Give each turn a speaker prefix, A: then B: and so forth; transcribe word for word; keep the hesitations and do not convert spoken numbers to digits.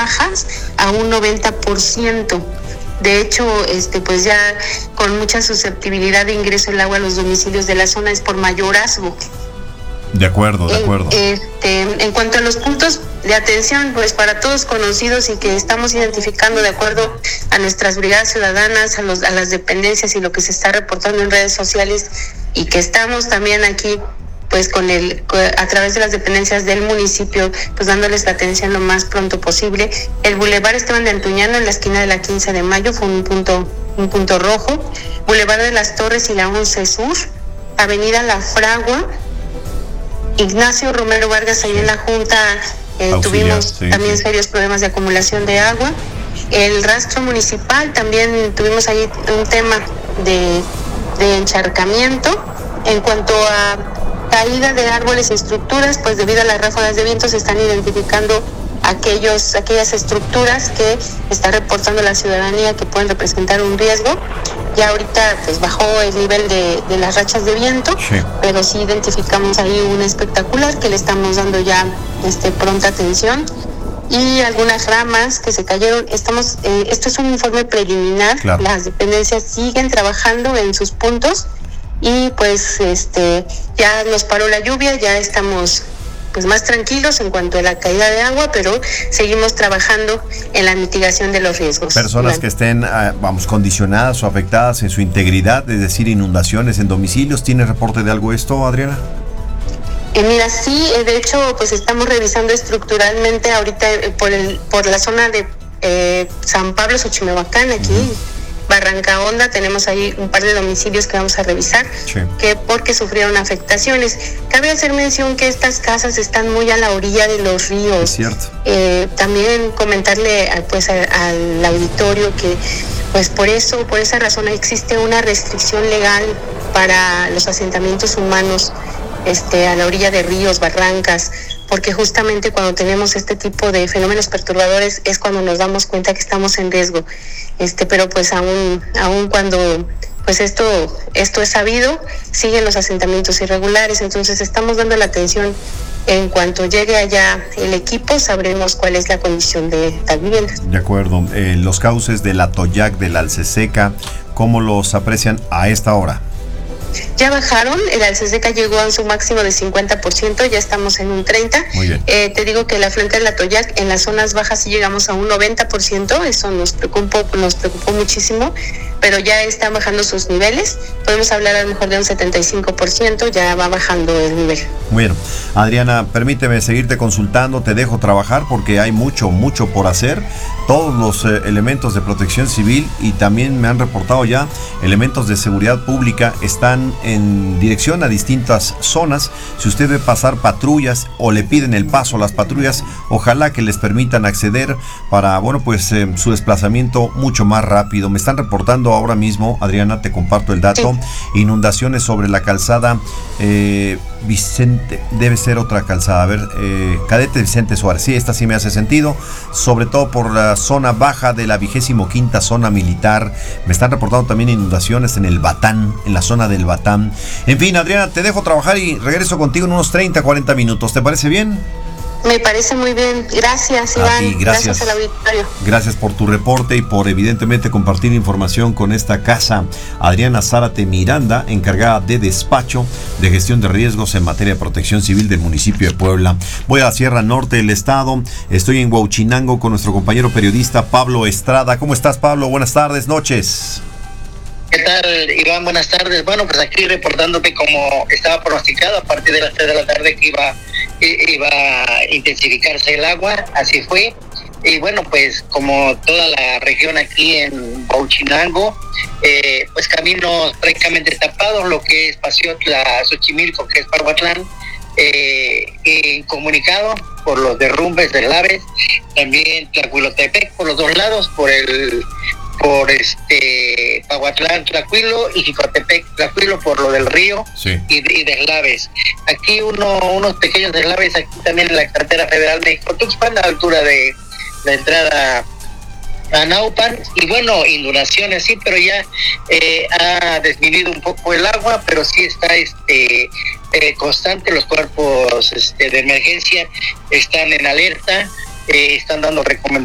A: bajas a un noventa por ciento. De hecho, este, pues ya con mucha susceptibilidad de ingreso del agua a los domicilios de la zona es por mayorazgo.
B: De acuerdo, de acuerdo.
A: En, este, en cuanto a los puntos de atención, pues para todos conocidos y que estamos identificando de acuerdo a nuestras brigadas ciudadanas, a, los, a las dependencias y lo que se está reportando en redes sociales, y que estamos también aquí pues con el a través de las dependencias del municipio, pues dándoles la atención lo más pronto posible. El Boulevard Esteban de Antuñano en la esquina de la quince de mayo fue un punto un punto rojo. Boulevard de las Torres y la once Sur, Avenida La Fragua, Ignacio Romero Vargas, ahí en la Junta eh, Auxiliar, tuvimos sí, también sí. serios problemas de acumulación de agua. El rastro municipal también tuvimos ahí un tema de, de encharcamiento. En cuanto a caída de árboles y estructuras, pues debido a las ráfagas de viento se están identificando aquellos, aquellas estructuras que está reportando la ciudadanía que pueden representar un riesgo. Ya ahorita pues bajó el nivel de, de las rachas de viento, sí. pero sí identificamos ahí un espectacular que le estamos dando ya este, pronta atención. Y algunas ramas que se cayeron. Estamos, eh, esto es un informe preliminar, claro. Las dependencias siguen trabajando en sus puntos. Y pues este ya nos paró la lluvia, ya estamos pues más tranquilos en cuanto a la caída de agua, pero seguimos trabajando en la mitigación de los riesgos.
B: Personas Iván. que estén, vamos, condicionadas o afectadas en su integridad, es decir, inundaciones en domicilios, ¿tiene reporte de algo esto, Adriana?
A: Eh, mira, sí, de hecho, pues estamos revisando estructuralmente ahorita eh, por el por la zona de eh, San Pablo, Xochimehuacán, aquí. Uh-huh. Barranca Honda, tenemos ahí un par de domicilios que vamos a revisar, sí. que porque sufrieron afectaciones. Cabe hacer mención que estas casas están muy a la orilla de los ríos.
B: Es cierto.
A: Eh, también comentarle pues a, al auditorio que pues por eso, por esa razón existe una restricción legal para los asentamientos humanos este, a la orilla de ríos, barrancas, porque justamente cuando tenemos este tipo de fenómenos perturbadores es cuando nos damos cuenta que estamos en riesgo. Este, pero pues aún, aún cuando pues esto, esto es sabido, siguen los asentamientos irregulares, entonces estamos dando la atención. En cuanto llegue allá el equipo, sabremos cuál es la condición de las viviendas.
B: De acuerdo. Eh, los cauces del Atoyac, del Alceseca, ¿cómo los aprecian a esta hora?
A: Ya bajaron, el Alceseca llegó a su máximo de cincuenta por ciento, ya estamos en un treinta por ciento.
B: Muy bien.
A: Eh, te digo que la frente del Atoyac, en las zonas bajas sí llegamos a un noventa por ciento, eso nos preocupó, nos preocupó muchísimo, pero ya están bajando sus niveles. Podemos hablar a lo mejor de un setenta y cinco por ciento, ya va bajando el nivel.
B: Muy bien. Adriana, permíteme seguirte consultando, te dejo trabajar porque hay mucho, mucho por hacer. Todos los eh, elementos de protección civil y también me han reportado ya elementos de seguridad pública están en dirección a distintas zonas. Si usted ve pasar patrullas o le piden el paso a las patrullas, ojalá que les permitan acceder para, bueno, pues eh, su desplazamiento mucho más rápido. Me están reportando ahora mismo, Adriana, te comparto el dato, sí. Inundaciones sobre la calzada eh, Vicente, debe ser otra calzada, a ver, eh, Cadete Vicente Suárez, sí, esta sí me hace sentido, sobre todo por la zona baja de la vigésimo quinta zona militar. Me están reportando también inundaciones en el Batán, en la zona del Batán. En fin, Adriana, te dejo trabajar y regreso contigo en unos treinta, cuarenta minutos, ¿te parece bien?
A: Me parece muy bien. Gracias, Iván.
B: Ti, gracias.
A: Gracias al auditorio.
B: Gracias por tu reporte y por evidentemente compartir información con esta casa. Adriana Zárate Miranda, encargada de despacho de gestión de riesgos en materia de protección civil del municipio de Puebla. Voy a la Sierra Norte del estado. Estoy en Huauchinango con nuestro compañero periodista Pablo Estrada. ¿Cómo estás, Pablo? Buenas tardes, noches.
C: ¿Qué tal, Iván? Buenas tardes. Bueno, pues aquí reportándote como estaba pronosticado a partir de las tres de la tarde que iba iba a intensificarse el agua, así fue. Y bueno, pues como toda la región aquí en Huauchinango, eh, pues caminos prácticamente tapados, lo que es Paciotla, Xochimilco, que es Parhuatlán, eh, incomunicado por los derrumbes de Laves, también Tlacuilotepec por los dos lados, por el por este Pahuatlán, Tlacuilo, y Jicotepec, Tlacuilo por lo del río, sí. y, y deslaves. Aquí uno, unos pequeños deslaves aquí también en la carretera federal México-Tuxpan, a la altura de la entrada a Naupan, y bueno, inundaciones sí, pero ya eh, ha disminuido un poco el agua, pero sí está este eh, constante. Los cuerpos este, de emergencia están en alerta, eh, están dando recomendaciones